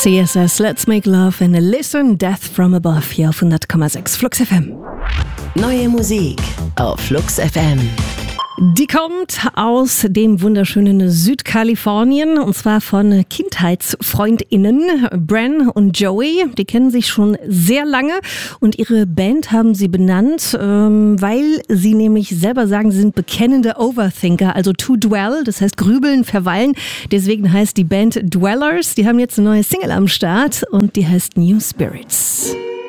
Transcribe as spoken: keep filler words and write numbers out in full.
C S S, Let's Make Love and Listen Death from Above hier auf hundert Komma sechs Flux F M. Neue Musik auf Flux F M. Die kommt aus dem wunderschönen Südkalifornien und zwar von KindheitsfreundInnen Bren und Joey. Die kennen sich schon sehr lange und ihre Band haben sie benannt, weil sie nämlich selber sagen, sie sind bekennende Overthinker, also to dwell, das heißt grübeln, verweilen. Deswegen heißt die Band Dwellers. Die haben jetzt eine neue Single am Start und die heißt New Spirits.